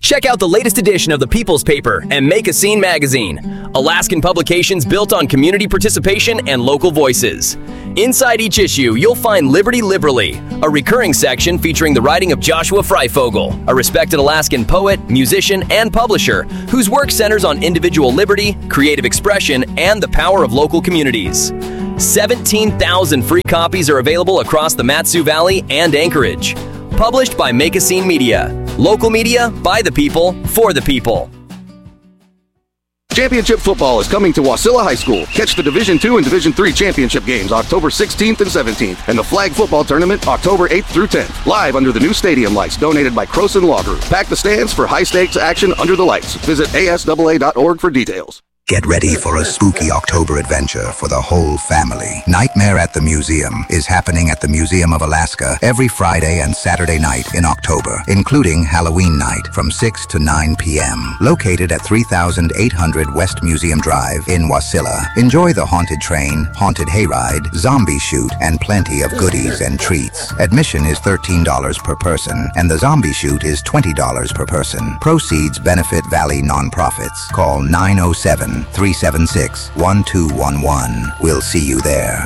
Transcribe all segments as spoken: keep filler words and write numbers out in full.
Check out the latest edition of the People's Paper and Make a Scene magazine, Alaskan publications built on community participation and local voices. Inside each issue, you'll find Liberty Liberally, a recurring section featuring the writing of Joshua Freifogel, a respected Alaskan poet, musician, and publisher whose work centers on individual liberty, creative expression, and the power of local communities. seventeen thousand free copies are available across the Mat-Su Valley and Anchorage. Published by Make a Scene Media. Local media, by the people, for the people. Championship football is coming to Wasilla High School. Catch the Division two and Division three championship games October sixteenth and seventeenth, and the flag football tournament October eighth through tenth. Live under the new stadium lights donated by Croson Law Group. Pack the stands for high-stakes action under the lights. Visit A S A A dot org for details. Get ready for a spooky October adventure for the whole family. Nightmare at the Museum is happening at the Museum of Alaska every Friday and Saturday night in October, including Halloween night from six to nine p.m. Located at three thousand eight hundred West Museum Drive in Wasilla. Enjoy the haunted train, haunted hayride, zombie shoot, and plenty of goodies and treats. Admission is thirteen dollars per person, and the zombie shoot is twenty dollars per person. Proceeds benefit Valley nonprofits. Call nine oh seven, three seven six, one two one one. We'll see you there.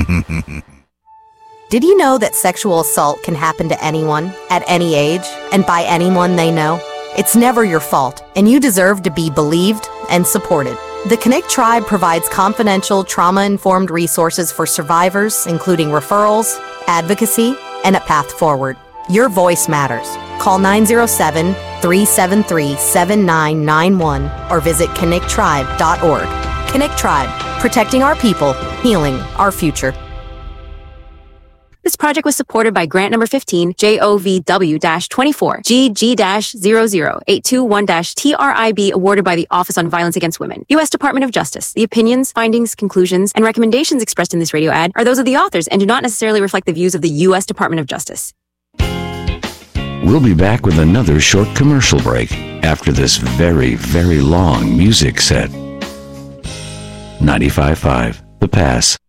Did you know that sexual assault can happen to anyone, at any age, and by anyone they know? It's never your fault, and you deserve to be believed and supported. The Connect Tribe provides confidential, trauma-informed resources for survivors, including referrals, advocacy, and a path forward. Your voice matters. Call nine oh seven, three seven three, seven nine nine one or visit connect tribe dot org. Connect Tribe, protecting our people, healing our future. This project was supported by grant number fifteen, J O V W twenty-four, G G zero zero eight two one T R I B, awarded by the Office on Violence Against Women, U S Department of Justice. The opinions, findings, conclusions, and recommendations expressed in this radio ad are those of the authors and do not necessarily reflect the views of the U S Department of Justice. We'll be back with another short commercial break after this very, very long music set. ninety-five point five The Pass.